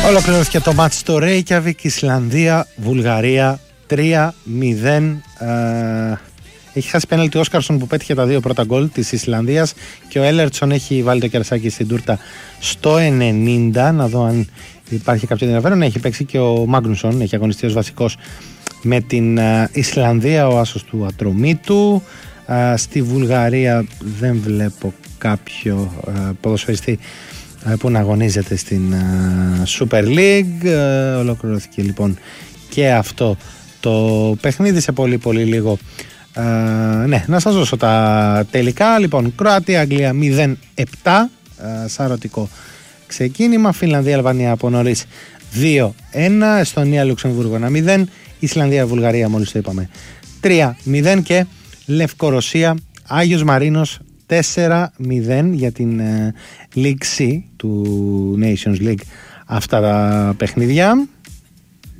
Ολοκληρώθηκε το μάτς στο Reykjavik, Ισλανδία, Βουλγαρία 3-0. Έχει χάσει πέναλτι ο Όσκαρσον που πέτυχε τα δύο πρώτα γκολ της Ισλανδίας και ο Έλερτσον έχει βάλει το κερασάκι στην τούρτα στο 90. Να δω αν υπάρχει κάποιο ενδιαφέρον. Έχει παίξει και ο Μάγνουσον, έχει αγωνιστεί ως βασικός με την Ισλανδία, ο άσος του Ατρομήτου. Στη Βουλγαρία δεν βλέπω κάποιο ποδοσφαιριστή που να αγωνίζεται στην Super League. Ολοκληρώθηκε λοιπόν και αυτό το παιχνίδι. Σε πολύ πολύ λίγο ναι, να σας δώσω τα τελικά. Λοιπόν, Κροατία Αγγλία 0-7, σαρωτικό ξεκίνημα. Φινλανδία Αλβανία από νωρίς 2-1. Εστονία Λουξεμβούργο 1-0. Ισλανδία Βουλγαρία, μόλις το είπαμε, 3-0. Και Λευκορωσία Άγιος Μαρίνος 4-0 για την League C του Nations League. Αυτά τα παιχνίδια.